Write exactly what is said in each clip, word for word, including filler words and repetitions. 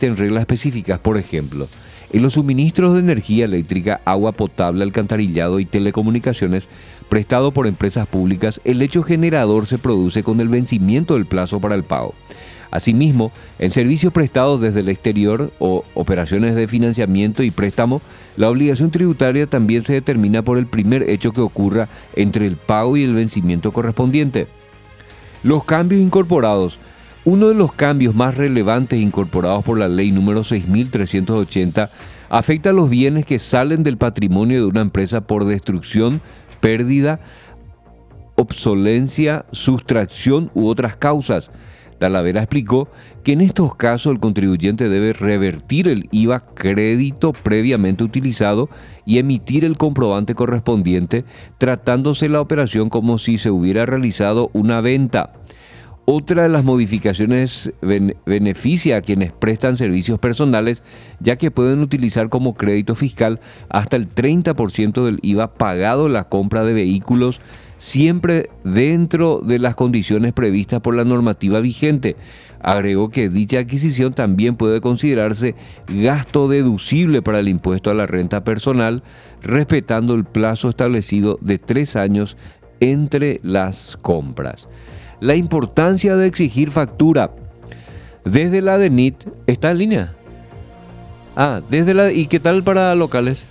existen reglas específicas, por ejemplo, en los suministros de energía eléctrica, agua potable, alcantarillado y telecomunicaciones prestado por empresas públicas, el hecho generador se produce con el vencimiento del plazo para el pago. Asimismo, en servicios prestados desde el exterior o operaciones de financiamiento y préstamo, la obligación tributaria también se determina por el primer hecho que ocurra entre el pago y el vencimiento correspondiente. Los cambios incorporados. Uno de los cambios más relevantes incorporados por la ley número seis mil trescientos ochenta afecta a los bienes que salen del patrimonio de una empresa por destrucción, pérdida, obsolencia, sustracción u otras causas. Talavera explicó que en estos casos el contribuyente debe revertir el I V A crédito previamente utilizado y emitir el comprobante correspondiente, tratándose la operación como si se hubiera realizado una venta. Otra de las modificaciones beneficia a quienes prestan servicios personales, ya que pueden utilizar como crédito fiscal hasta el treinta por ciento del I V A pagado en la compra de vehículos, siempre dentro de las condiciones previstas por la normativa vigente. Agregó que dicha adquisición también puede considerarse gasto deducible para el impuesto a la renta personal, respetando el plazo establecido de tres años entre las compras. La importancia de exigir factura. Desde la D E N I T, ¿está en línea? Ah, desde la... ¿Y qué tal para locales?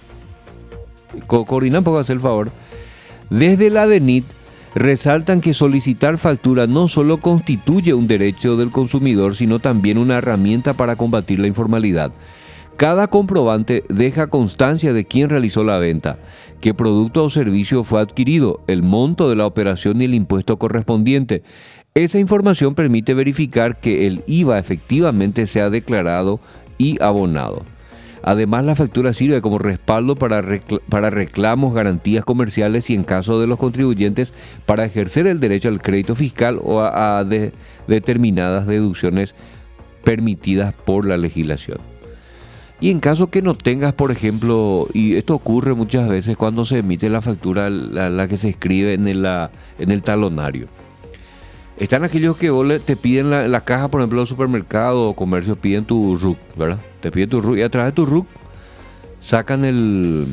Co Corina, ¿puedo hacer el favor? Desde la D E N I T resaltan que solicitar factura no solo constituye un derecho del consumidor, sino también una herramienta para combatir la informalidad. Cada comprobante deja constancia de quién realizó la venta, qué producto o servicio fue adquirido, el monto de la operación y el impuesto correspondiente. Esa información permite verificar que el I V A efectivamente sea declarado y abonado. Además, la factura sirve como respaldo para, recl- para reclamos, garantías comerciales y, en caso de los contribuyentes, para ejercer el derecho al crédito fiscal o a, a de- determinadas deducciones permitidas por la legislación. Y en caso que no tengas, por ejemplo, y esto ocurre muchas veces cuando se emite la factura, la, la que se escribe en el, la, en el talonario. Están aquellos que vos le, te piden la, la caja, por ejemplo, los supermercados o comercios piden tu R U C, ¿verdad? Te piden tu R U C y a través de tu R U C sacan el,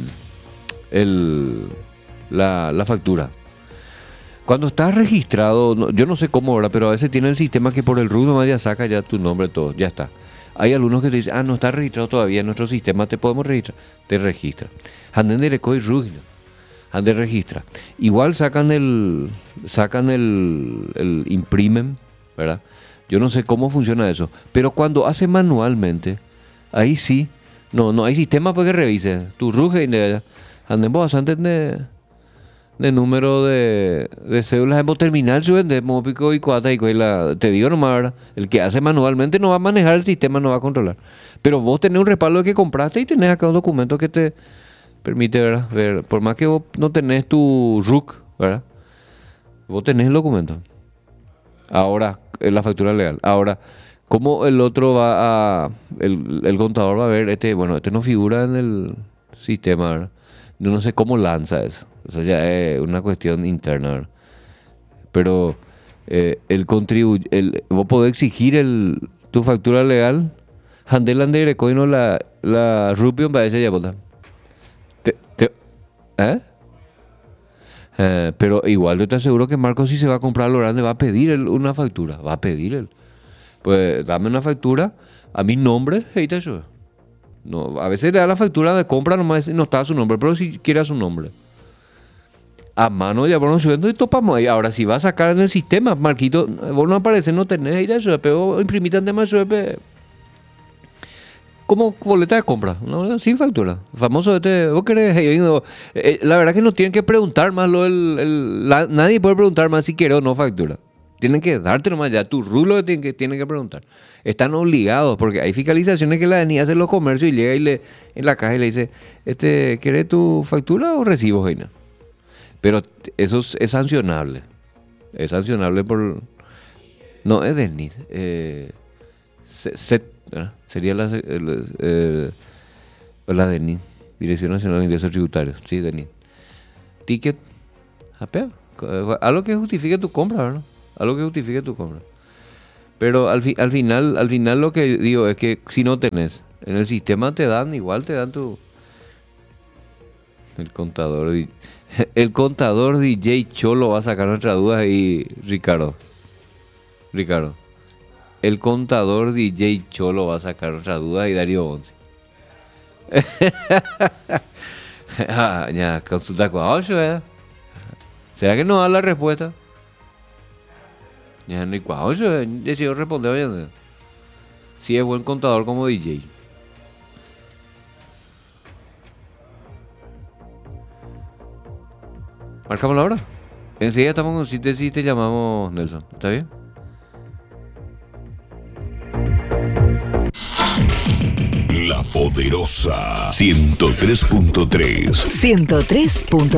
el, la, la factura. Cuando estás registrado, no, yo no sé cómo, ¿verdad? Pero a veces tiene el sistema que por el R U C nomás ya saca ya tu nombre, todo, ya está. Hay algunos que te dicen, ah, no está registrado todavía en nuestro sistema, te podemos registrar. Te registra. Anden de recoy R U C, Ande registra. Igual sacan el, sacan el, el imprimen, ¿verdad? Yo no sé cómo funciona eso. Pero cuando hace manualmente, ahí sí, no, no hay sistema para que revise. Tu R U C, anden bastante de, de número de, de cédulas hemos terminal su vende, pico y cuata y la, te digo nomás, ¿verdad? El que hace manualmente no va a manejar el sistema, no va a controlar. Pero vos tenés un respaldo de que compraste y tenés acá un documento que te permite, ¿verdad? Ver, por más que vos no tenés tu R U C, ¿verdad? Vos tenés el documento. Ahora, en la factura legal. Ahora, ¿cómo el otro va a... El, el contador va a ver, este, bueno, este no figura en el sistema, ¿verdad? Yo no sé cómo lanza eso. O sea, ya es una cuestión interna, ¿verdad? Pero eh, el contribuye, el, vos podés exigir el, tu factura legal. Handelan de recoino la, la Rupion para ese ya votar. Te, te, ¿eh? Eh, pero igual yo te aseguro que Marcos, si se va a comprar lo grande, va a pedir él una factura. Va a pedir él. Pues dame una factura a mi nombre, ahí te ayuda. No, a veces le da la factura de compra nomás y no está su nombre, pero si quiere a su nombre. A mano ya bueno subiendo y topamos ahí. Ahora si va a sacar en el sistema, Marquito, vos no aparece, no tenés ahí te ayuda, pero imprimite de más como boleta de compra, ¿no? Sin factura. Famoso este, vos querés, eh, eh, la verdad que no tienen que preguntar más lo el, el la, nadie puede preguntar más si quiere o no factura. Tienen que darte nomás ya tu rulo que tienen que, tienen que preguntar. Están obligados porque hay fiscalizaciones que la D N I hace en los comercios y llega y le en la caja y le dice, este, ¿querés tu factura o recibo, Heina? Pero eso es, es sancionable. Es sancionable por no es D N I, eh, se, se, ¿verdad? Sería la, el, eh, la D N I, Dirección Nacional de Ingresos Tributarios, sí, D N I. Ticket, apea, algo que justifique tu compra, ¿verdad? Algo que justifique tu compra. Pero al, fi- al final, al final lo que digo es que si no tenés, en el sistema te dan, igual te dan tu... El contador, di- el contador D J Cholo va a sacar nuestras dudas y Ricardo. Ricardo. El contador D J Cholo va a sacar nuestras dudas y Darío Once. Ah, ya, consulta con ocho, ¿eh? ¿Será que no da la respuesta? Ya no hay cuál, ocho, decidió responder, oye. Si es buen contador como D J. Marcamos la hora. Enseguida estamos con síntesis y te llamamos, Nelson. ¿Está bien? La Poderosa ciento tres punto tres. ciento tres punto